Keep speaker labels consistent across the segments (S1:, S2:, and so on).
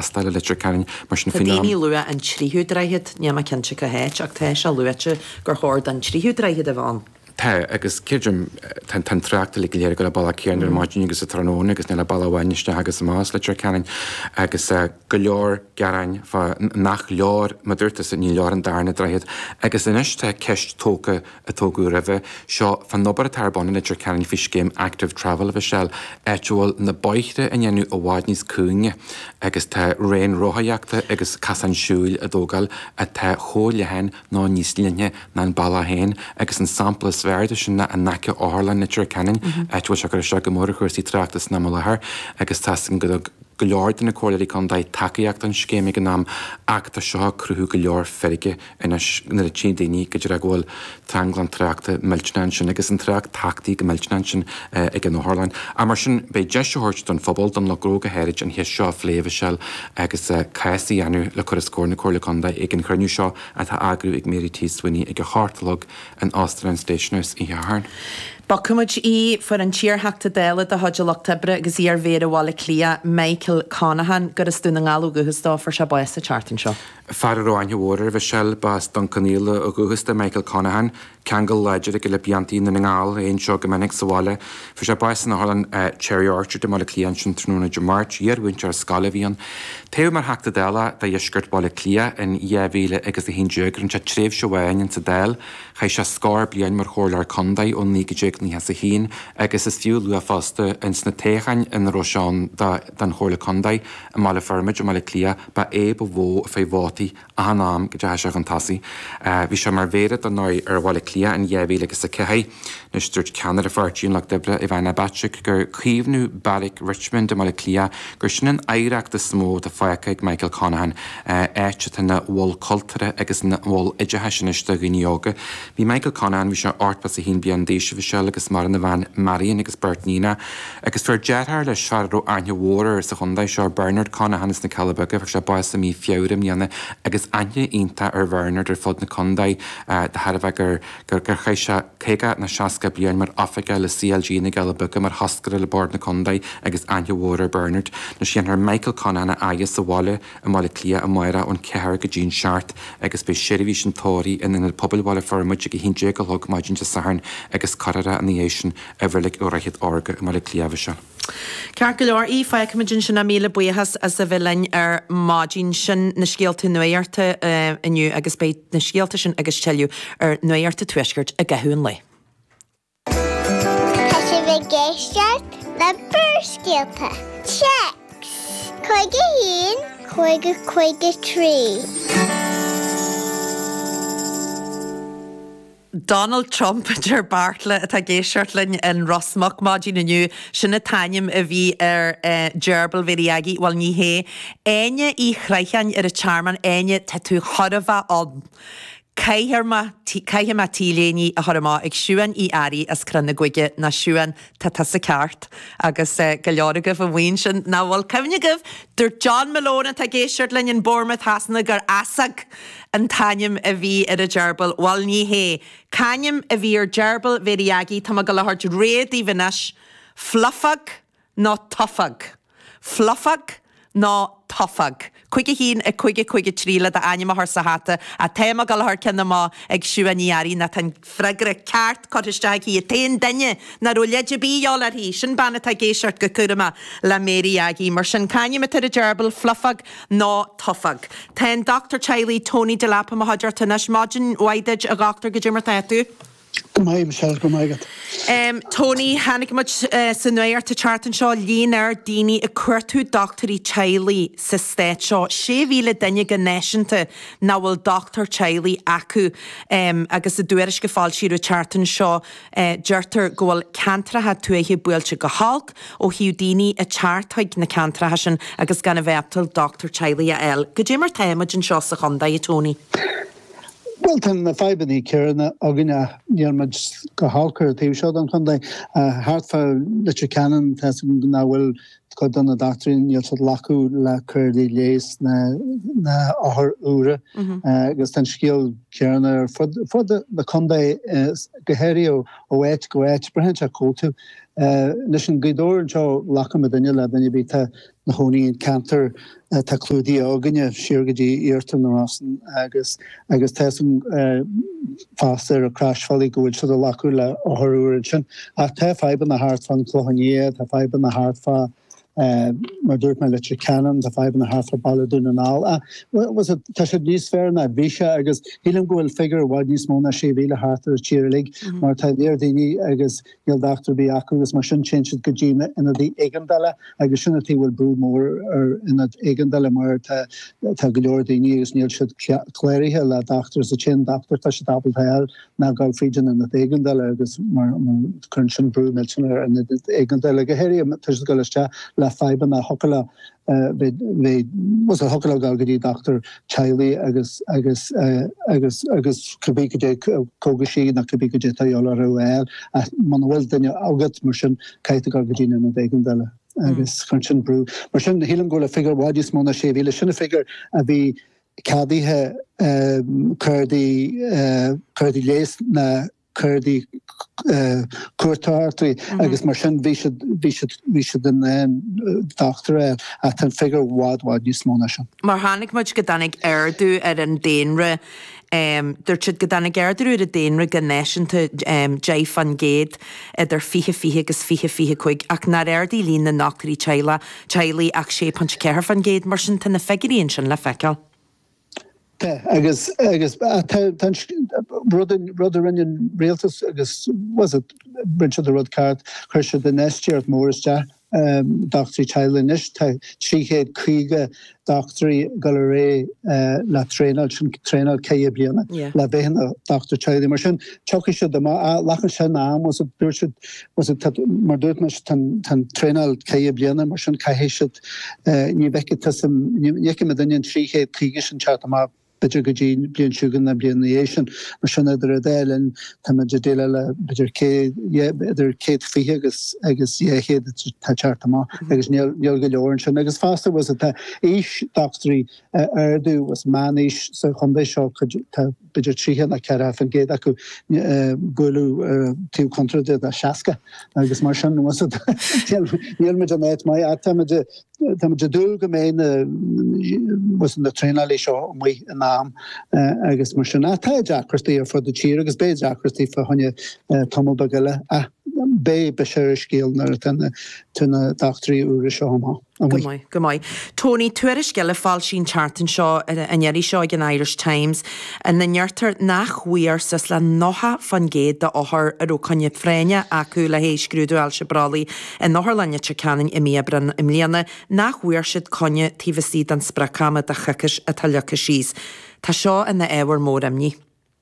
S1: castal le canan mar sin
S2: fin. Déine lua an tríú dreihid ní ma cin se go héit ach te se luite gur háir an tríú dreihid a bháin.
S1: Tá agus céidirm tan tráachta le léir go le balla céanar máidín agus a tróna agus na le ballhainiste agus más le canan agus go leor gearain nach leor madúirtas a ní leor an darna dreihid agus iniste ceist tóca a tógú raheh seo fan nobar a tarbána le canan fis céim active travel a bheit sell éúil na baichte a dhéanú ó bháid níos cúne agus tá réon róthaíachta agus casan siúil a dógal a tá chólehain ná níos linne ná an balla hain agus an sampla Sverige sin na an nace ála na canan éúil se gur se go mór chuirsaí tráachtas na lethir agus tastan go leor in na cóirí chun daid takeíocht an scéime an nám achta seo cruthú go leor ferige ina na tí daoine go dtí ghil tanglan tráachta Miltnan sin agus an tráach tactaí go Miltnan sin ag an Harlan. A mar sin bé deisiúirt don fphobal don le gróga héid an his seo phléomh sell agus caií anú le chu scór na cóla chunda ag an chruinú seo a tá agrú ag mérití swinine ag go hátalog an Austrian Stationers i Hearn.
S2: Ba cumid í for an tíorthachta déile a haideach tebre agus í ar bhéad bhála clia Michael Conahan gur is dúna ngáú guhastá for se baiste chartan seo.
S1: Farráin bhór bheit sell bas don caníile a guhasta Michael Conahan ceangal leidir go le beantaí na ngáil éon seo go minic sáile for se baiste na Holland Cherry Orchard de mála clian sin trúna de March íarhaint ar scala bhíon. Taobh mar heachta déile de dhéisgurt bála clia in dhéhíle agus a hín deagrann se tréimh seohain sa déil cha se scór blian mar chóir condaid ó ní go ní has a hín agus is fiú lu a fásta ins na téchain in Rosáin den chóla condaid a mála fermid a mála clia ba éb a bhó a fé bhátaí a hanám go deise an tasí. Bhí se mar bhéad an náid ar bhála clia an dhéhíle agus a cethaid na stúirt ceannar a fartíún le debre i bhaine batseach gur chuomhnú Barrick Richmond a mála clia gur sin an éireach de smó de fáiceig Michael Conahan éite na bhil cultúra agus na bhil idirtheisiiste go níoga. Bhí Michael Conahan bhí se ortpas a hín bíon déise bhí sell agus mar na bhain Marion agus Bertnína agus fuair dearthar le searró aine mhór sa chundaid seo Bernard Conahan is na Calabaga fu se báis mí fiúrim dhéanana agus aine ionta ar Bernard ar fod na condaid de Harbh gur chéise chéige na seaca blion mar Africa le CLG na Calabaga mar hascar le bord na condaid agus aine mhór ar Bernard na sin ar Michael Conahan a aige sa bháile a mála clia a maira ón ceair go Jean Shart agus be seirbhí sin tóirí in na poblbáile formuid go hín dé go log maidin de saharn agus carara an éisian a bhirlik ó reichiad orga mar le cléamh se.
S2: Cear go leor í feicimidin sin na míle buchas as a bhfuilin ar máidín sin na scialta nuairta inniu agus bé na scialta sin agus teú ar nuairta tuisgurt a gathún le.
S3: Tá sé bheith géisteart na burscialta. Checks! Chuige hín, chuige trí.
S2: Donald Trump ar Bartla atá géisiart linn an Rosmach máidín aniu sinna taim a bhí ar Gerbal Viriagi bhil ní hé. Aine í chreichean ar a charman aine tá tú choramh an. Caihe ma tíléní a thorama ag siúan í airí as crunna goige na siúan tá sa ceart agus go leoragah a bhain sin ná bhfuil cemnegah dur John Malone tá géisiart linn in Bournemouth hasna gur asag an taim a bhí ar a Gerbal bhil ní hé. Caim a bhí ar Gerbal Viriagi tá go lethart réadí bhanis fluffag ná tofag. Fluffag ná tofag. Chuige hín a chuige tríle de aine mar sa hata a téma galthar cinna má ag siúaníarí na tan freigra ceart cotisteí a taon daine na ro leidir bíáil ar hí sin banna tá géisiart go curama le méríagí mar sin caine tar a Gerbal fluffag ná tofag. Tá Dr. Chiley Tony de Lapa a haidir tanas máidin oideid a gachtar go dtimar taú.
S4: Gomaim Michelle gomaigad.
S2: Tony hannig much san nuair ta chartan seo líonar daoine a cuairtú Dr. Chiley sa stéit seo. Sé bhíle daine go néisianta ná bhfuil Dr. Chiley acu agus a dúiris go fáil siad chartan seo deirtar go bhfuil cantratha tuaithe buailte go halk ó hiú daoine a charthaig na cantratha sin agus gan a bheptal Dr. Chiley a el. Go dé mar téimeid an seo sa chundaid Tony.
S4: Well, ten na fibení cearna agine níormid go hácar taobh seo an chundaid hartfa le canan na bhfuil donna doctorin níl se lacu le chuirdí léis na áthar úra agus tan scíal ceanna fud na condé gohéirí ó éit go éit brehan se cóú. Leis an gcuidóir anseo lacha a duine le duine bí na hónaíon cantar tá clúdaí áganne siar go dtí íortar na rásan agus tá an fástar a crashfallí go bhfuil se a lacu le áthar úra sin. A tá feiban na háart fan clochaníad, tá feiban na háart fa mar dúirt me leit canan, tá feiban na háart fa bailún an áil. Tá sé níos fear na bhíse agus hílam gohfuil figur bhhaid níos móna sé bhíle háartar tíirlig, mar tá léir daoine agus gil doctor bí acu agus mar sin tsinsead go ddíine ina dtí éigeandáile agus sinna tí bhfuil brú mór ar ina éigeandáile mar tá go leor daoine agus níl siad cléirithe le doctor sa sin doctor tá sé dabbalthail na gáil frídin ina éigeandáile agus mar chun sin brú mé sin ar ina éigeandáile go héirí tá go leiste le feiban na hocala was a hokala galgadí Dr. Chiley agus kubíide kogashi na kubíide taiola roel a manuel dunne agat mar sin kaite galgadína na degandelle agus chun brú mar sin hélan gola figur wadis móna sé vile sinna figur a bhí cadíthe chuirdí léis na chuirdí cuairtáirtaí agus mar sin bhí den doctor a tan figur bhád níos móna sin.
S2: Mar tháinig muid go danig airdú ar an déanra Dúir siad go danig airdú ar a déanra go néisianta Jay fan Géad idir fiche agus fiche chuig ach nar airdí lín na nachtarí Chiley ach sé pan ceir fan Géad mar sin tan na figuríonn sin le feiceáil.
S4: agus rud rinne réaltas agus was it bridge of the rud card chuir de nestart Morrisja Dr. Chiley is tríhéad chuige doctorí galré le trénal cé bliana le bhéna Dr. Chiley mar sin choki se lachan sin am was mar dúirt me tan trénal cé bliana mar sin caihéisiid ní bheice me daine tríhéad chuige sin chat am beidir go dtí blion siúgan na blianaation mar sin idir a déilin tá déile le beidir idir céad fiche agus dhéchéad táteart amá agus níl go leorann sin agus fásta was a éis doctorí airdú was manis sa chundé seo beidir tríhe na ceire fan géad acu goú tú contradé a seaca agus mar sin was níl me an éit mai a tá dúil go méine was na trénalí seo mu agus mar sin tá deacrastí ar fud tíir agus bé deacrastí fa honne tomul bagile a bé be sé scéal nar tunna doctorí úra seo má.
S2: Go mai. Tony, tuair scile fáil sin chartan seo anjeirí seo an Irish Times an na neartar nachhuiar sas le nóha fan Géad de áthar a rócanne fréine acu le hééis grúdú eil se bralaí an nóthar lenne te canan i miabran im líana nachhuiar siad conne tíhasí an spracama de chacas a tallecha síos. Tá seo in na éhar mór amní.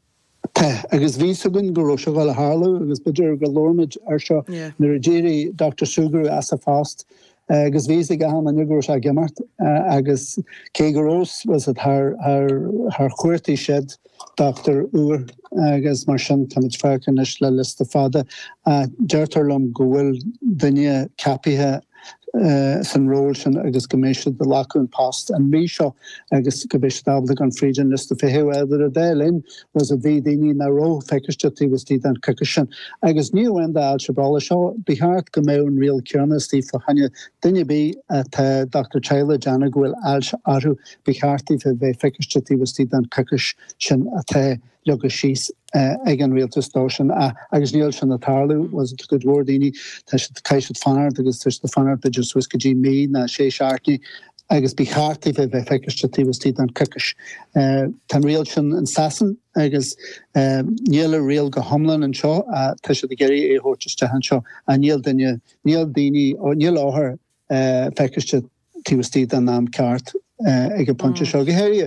S4: Tá, agus ví gunn go se gal hála agus beidir go lormid ar seo na géirí Dr. Sugar as a fast agus ví gahan an nugur se gemart agus cé gorós was het haar chuirtí shed Dr. Uer agus mar sin tan fekin is le liste fada a deirtarlam gohfuil dunne capithe san ról sin agus goméisiid de laún past an mí seo agus gobéistabla an frídin list fihéh idir a délinn was a bhí daoine na ró feicirtetí was tí an cuca sin. Agus níú enda al se brala seo bíthart go mé an rial cearnatí fa hanne duine bí Dr. Chiley Jana gohfuil al se aru bíhartí fe bheith feicirtetí was tí an cuca sin a legus síos ag an réaltastáisisin agus níl sin na tarlú was go dúirdíine tá caiisiid fanart agus tu de fanart beidir Swiss go dtí mí na sé seaartní agus bíhartí fe bheith feicirtetí was tí an cucas. Tá réal sin an sasan agus níl a réal go homlan an seo a tá sé géirí é hóirteiste an seo a níl daine níl áthar feicirtetí was tí an náam ceart. Ag a ponte seo go héir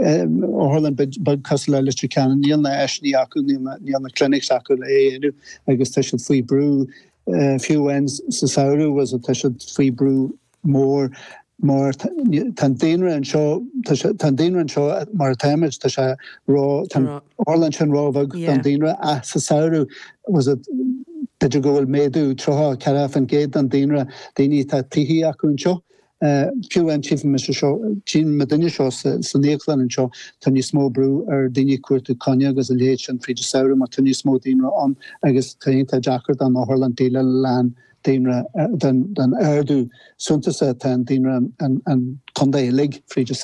S4: ólan bud cos le listri canan níl na eisní acu níl na clinics acu le éanú agus tá siad faoi brú fiú ends sa saoú was a tá siad faoi brú mór tan déanra an seo mar téimiid tá sé rá ólan sin rábhag an déanra a sa saoú was it Beidir go bhfuil méadú trocha caraf an géad an daoine tá tihí acuin seo. Piú an chief me Jean Medina seo sa néaglan an seo tan ní smó brú ar daoine cuairtú conne agus a léit an friidir saoire mar tan ní smó daoine an agus taonnta Jackar an áthirlan daoile lean daoine den airdú sunta sa tan daoine an condé lig friidir